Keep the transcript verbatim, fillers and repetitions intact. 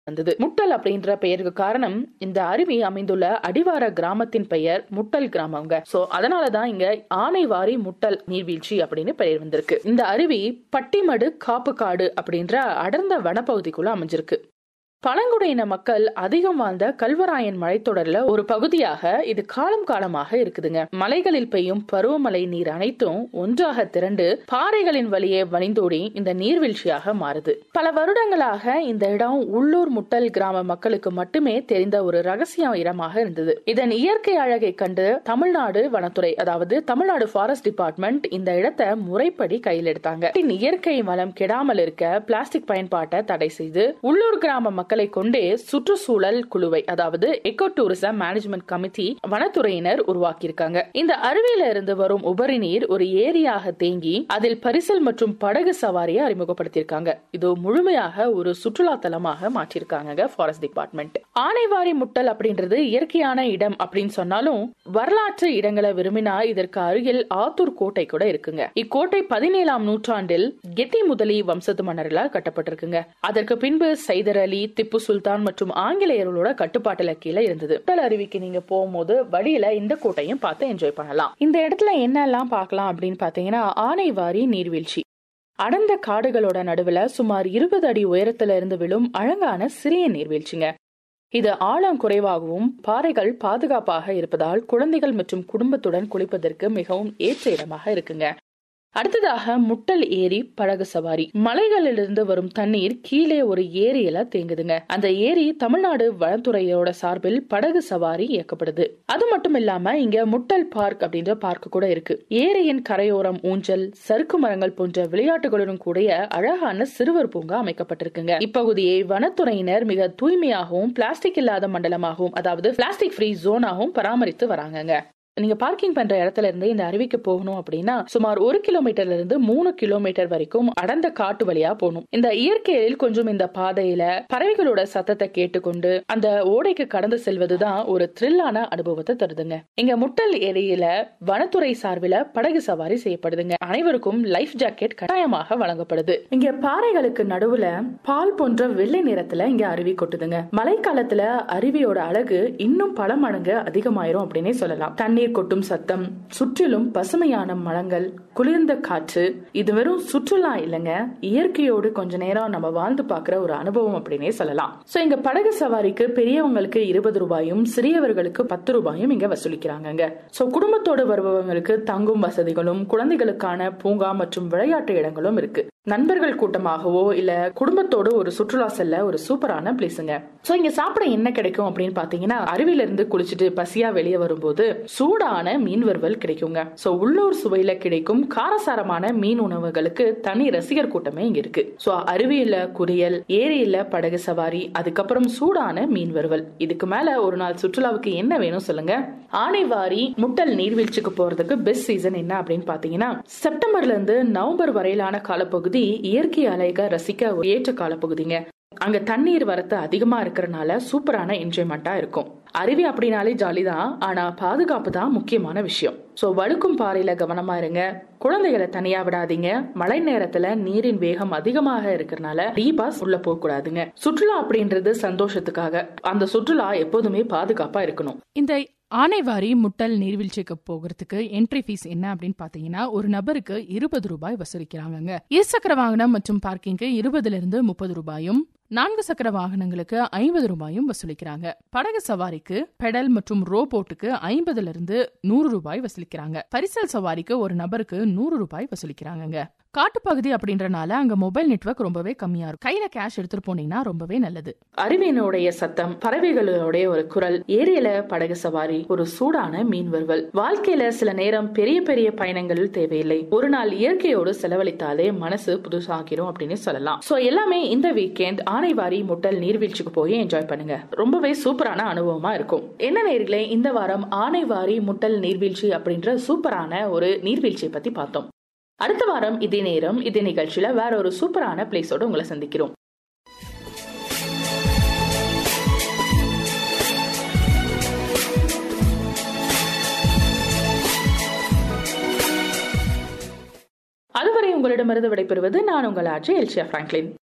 வந்தது. முட்டல் அப்படின்ற பெயருக்கு காரணம் இந்த அருவி அமைந்துள்ள அடிவார கிராமத்தின் பெயர் முட்டல் கிராமங்க. சோ அதனாலதான் இங்க ஆனைவாரி முட்டல் நீர்வீழ்ச்சி அப்படின்னு பெயர் வந்திருக்கு. இந்த அருவி பட்டிமடு காப்பு காடு அப்படின்ற அடர்ந்த வனப்பகுதிக்குள்ள அமைஞ்சிருக்கு. பழங்குடியின மக்கள் அதிகம் வாழ்ந்த கல்வராயன் மலைத்தொடர்ல ஒரு பகுதியாக இது காலம் காலமாக இருக்குதுங்க. மலைகளில் பெய்யும் பருவமழை நீர் அனைத்தும் ஒன்றாக திரண்டு பாறைகளின் வழியே வழிந்தோடி இந்த நீர்வீழ்ச்சியாக மாறுது. பல வருடங்களாக இந்த இடம் உள்ளூர் முட்டல் கிராம மக்களுக்கு மட்டுமே தெரிந்த ஒரு ரகசிய இடமாக இருந்தது. இதன் இயற்கை அழகை கண்டு தமிழ்நாடு வனத்துறை, அதாவது தமிழ்நாடு ஃபாரஸ்ட் டிபார்ட்மெண்ட் இந்த இடத்தை முறைப்படி கையில் எடுத்தாங்க. இயற்கை வளம் கெடாமல் இருக்க பிளாஸ்டிக் பயன்பாட்டை தடை செய்து உள்ளூர் கிராம மக்கள் மக்களை கொண்டே சுற்றுச்சூழல் குழுவை, அதாவது எக்கோ டூரிசம் மேனேஜ்மெண்ட் கமிட்டி வனத்துறையினர் உருவாக்கியிருக்காங்க. இந்த அருவியில இருந்து வரும் உபரி நீர் ஒரு ஏரியாக தேங்கி அதில் பரிசல் மற்றும் படகு சவாரியை அறிமுகப்படுத்தியிருக்காங்க. இது முழுமையாக ஒரு சுற்றுலா தலமாக மாற்றிருக்காங்க ஃபாரஸ்ட் டிபார்ட்மெண்ட். ஆனைவாரி முட்டல் அப்படின்றது இயற்கையான இடம் அப்படின்னு சொன்னாலும் வரலாற்று இடங்களை விரும்பினா இதற்கு அருகில் ஆத்தூர் கோட்டை கூட இருக்குங்க. இக்கோட்டை பதினேழாம் நூற்றாண்டில் கெட்டி முதலி வம்சத்து மன்னர்களால் கட்டப்பட்டிருக்குங்க. அதற்கு பின்பு சைதர் அலி, திப்பு சுல்தான் மற்றும் ஆங்கிலேயர்களோட கட்டுப்பாட்டுல கீழே இருந்தது. முட்டல் அருவிக்கு நீங்க போகும்போது வழியில இந்த கோட்டையும் பார்த்து என்ஜாய் பண்ணலாம். இந்த இடத்துல என்னெல்லாம் பார்க்கலாம் அப்படின்னு பாத்தீங்கன்னா, ஆனைவாரி நீர்வீழ்ச்சி அடர்ந்த காடுகளோட நடுவுல சுமார் இருபது அடி உயரத்துல இருந்து விழும் அழகான சிறிய நீர்வீழ்ச்சிங்க. இது ஆழம் குறைவாகவும் பாறைகள் பாதுகாப்பாக இருப்பதால் குழந்தைகள் மற்றும் குடும்பத்துடன் குளிப்பதற்கு மிகவும் ஏற்ற இடமாக இருக்குங்க. அடுத்ததாக முட்டல் ஏரி படகு சவாரி. மலைகளிலிருந்து வரும் தண்ணீர் கீழே ஒரு ஏரியில தேங்குதுங்க. அந்த ஏரி தமிழ்நாடு வனத்துறையோட சார்பில் படகு சவாரி இயக்கப்படுது. அது மட்டும் இல்லாம இங்க முட்டல் பார்க் அப்படின்ற பார்க் கூட இருக்கு. ஏரியின் கரையோரம் ஊஞ்சல், சறுக்கு மரங்கள் போன்ற விளையாட்டுகளுடன் கூடிய அழகான சிறுவர் பூங்கா அமைக்கப்பட்டிருக்குங்க. இப்பகுதியை வனத்துறையினர் மிக தூய்மையாகவும் பிளாஸ்டிக் இல்லாத மண்டலமாகவும், அதாவது பிளாஸ்டிக் ஃப்ரீ ஜோனாகவும் பராமரித்து வராங்க. நீங்க பார்க்கிங் பண்ற இடத்துல இருந்து இந்த அருவிக்கு போகணும் அப்படின்னா சுமார் ஒரு கிலோமீட்டர்ல இருந்து மூணு கிலோமீட்டர் வரைக்கும் அடர்ந்த காட்டு வழியா போகணும். இந்த இயற்கையில் கொஞ்சம் இந்த பாதையில பறவைகளோட சத்தத்தை கேட்டுக்கொண்டு அந்த ஓடைக்கு கடந்து செல்வதுதான் ஒரு த்ரில்லான அனுபவத்தை தருதுங்க. இங்க முட்டல் ஏரியில வனத்துறை சார்பில படகு சவாரி செய்யப்படுதுங்க. அனைவருக்கும் லைஃப் ஜாக்கெட் கட்டாயமாக வழங்கப்படுது. இங்க பாறைகளுக்கு நடுவுல பால் போன்ற வெள்ளை நிறத்துல இங்க அருவி கொட்டுதுங்க. மழைக்காலத்துல அருவியோட அழகு இன்னும் பல மடங்கு அதிகமாயிரும் அப்படின்னே சொல்லலாம். தண்ணீர் கொட்டும் சத்தம், சுற்றிலும் பசுமையான மரங்கள், குளிர்ந்த காற்று, இது வெறும் சுற்றுலா இல்லைங்க, இயற்கையோடு கொஞ்ச நேரம் நம்ம வாழ்ந்து பாக்குற ஒரு அனுபவம் அப்படின்னே சொல்லலாம். சோ இங்க படகு சவாரிக்கு பெரியவங்களுக்கு இருபது ரூபாயும் சிறியவர்களுக்கு பத்து ரூபாயும் இங்க வசூலிக்கிறாங்க. சோ குடும்பத்தோடு வருபவங்களுக்கு தங்கும் வசதிகளும் குழந்தைகளுக்கான பூங்கா மற்றும் விளையாட்டு இடங்களும் இருக்கு. நண்பர்கள் கூட்டமாகவோ இல்ல குடும்பத்தோடு ஒரு சுற்றுலா செல்ல ஒரு சூப்பரான பிளேஸுங்க. சோ இங்க சாப்பிட என்ன கிடைக்கும் அப்படின்னு பாத்தீங்கன்னா, அருவில இருந்து குளிச்சுட்டு பசியா வெளியே வரும்போது சூடான மீன் வறுவல் கிடைக்குங்க. சோ உள்ளூர் சுவையில கிடைக்கும் காரசாரமான மீன் உணவுகளுக்கு தனி ரசிகர் கூட்டமே இங்க இருக்கு. சோ அருவியில குரியல், ஏரியில படகு சவாரி, அதுக்கப்புறம் சூடான மீன் வறுவல். இதுக்கு மேல ஒரு நாள் சுற்றுலாவுக்கு என்ன வேணும் சொல்லுங்க. ஆனைவாரி முட்டல் நீர்வீழ்ச்சிக்கு போறதுக்கு பெஸ்ட் சீசன் என்ன அப்படின்னு பாத்தீங்கன்னா, செப்டம்பர்ல இருந்து நவம்பர் வரையிலான காலப்பகுதி இயற்கை அலைக ரசிக்க ஏற்ற காலப்பகுதிங்க. அங்க தண்ணீர் வரத்து அதிகமா இருக்கிறதுனால சூப்பரான என்ஜாய்மெண்டா இருக்கும். அருவி அப்படின்னாலே ஜாலிதான், ஆனா பாதுகாப்பு தான் முக்கியமான விஷயம். சோ வழுக்கும் பாறையில கவனமா இருங்க, குழந்தைகளை தனியா விடாதீங்க. மழை நேரத்துல நீரின் வேகம் அதிகமாக இருக்கிறதுனால ரீபாஸ் உள்ள போக கூடாதுங்க. சுற்றுலா அப்படின்றது சந்தோஷத்துக்காக, அந்த சுற்றுலா எப்போதுமே பாதுகாப்பா இருக்கணும். இந்த ஆனைவாரி முட்டல் நீர்வீழ்ச்சிக்கு போகிறதுக்கு என்ட்ரி ஃபீஸ் என்ன அப்படின்னு பாத்தீங்கன்னா, ஒரு நபருக்கு இருபது ரூபாய் வசூலிக்கிறாங்க. இருசக்கர வாகனம் மற்றும் பார்க்கிங்க்கு இருபதுல இருந்து முப்பது ரூபாயும், நான்கு சக்கர வாகனங்களுக்கு ஐம்பது ரூபாயும் வசூலிக்கிறாங்க. படகு சவாரிக்கு பெடல் மற்றும் ரோ போட்டுக்கு ஐம்பதுல இருந்து நூறு ரூபாய் வசூலிக்கிறாங்க. பரிசல் சவாரிக்கு ஒரு நபருக்கு நூறு ரூபாய் வசூலிக்கிறாங்க. காட்டுப்பகுதி அப்படின்றனால அங்க மொபைல் நெட்வொர்க் ரொம்பவே கம்மியா இருக்கும். கையில கேஷ் எடுத்துட்டு போனீங்கன்னா ரொம்பவே நல்லது. அருவியினுடைய சத்தம், பறவைகளுடைய ஒரு குரல், ஏரியில படகு சவாரி, ஒரு சூடான மீன் வறுவல். வாழ்க்கையில சில நேரம் பெரிய பெரிய பயணங்கள் தேவையில்லை, ஒரு நாள் இயற்கையோடு செலவழித்தாலே மனசு புதுசாகிரும் அப்படின்னு சொல்லலாம். சோ எல்லாமே இந்த வீக்கெண்ட் ஆனைவாரி முட்டல் நீர்வீழ்ச்சிக்கு போய் என்ஜாய் பண்ணுங்க. ரொம்பவே சூப்பரான அனுபவமா இருக்கும். என்ன நேயர்களே, இந்த வாரம் ஆனைவாரி முட்டல் நீர்வீழ்ச்சி அப்படின்ற சூப்பரான ஒரு நீர்வீழ்ச்சியை பத்தி பார்த்தோம். அடுத்த வாரம் இதே நேரம் இதே நிகழ்ச்சியில வேற ஒரு சூப்பரான பிளேஸோட உங்களை சந்திக்கிறோம். அதுவரை உங்களிடமிருந்து விடைபெறுவது நான் உங்கள் ஆர்ஜே எல்ஷியா பிராங்க்லின்.